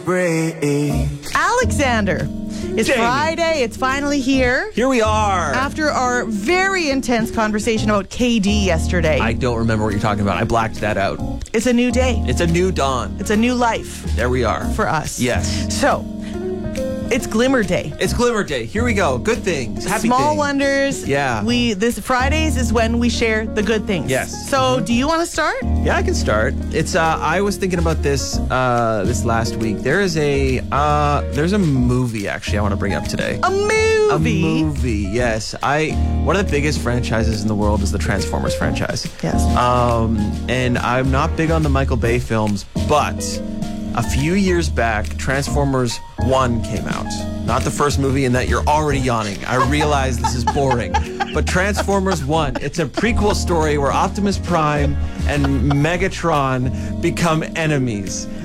breathe. Alexander, it's Jamie. Friday. It's finally here. Here we are. After our very intense conversation about KD yesterday. I don't remember what you're talking about. I blacked that out. It's a new day. It's a new dawn. It's a new life There we are. for us. Yes. So, it's Glimmer Day. It's Glimmer Day. Here we go. Good things. Happy Small things. wonders. Yeah. This Fridays is when we share the good things. Yes. So, do you want to start? Yeah, I can start. It's I was thinking about this this last week. There's a movie actually I want to bring up today. A movie. A movie, yes. One of the biggest franchises in the world is the Transformers franchise. Yes. And I'm not big on the Michael Bay films, but a few years back, Transformers 1 came out. Not the first movie in that you're already yawning. I realize this is boring. But Transformers 1, it's a prequel story where Optimus Prime and Megatron become enemies.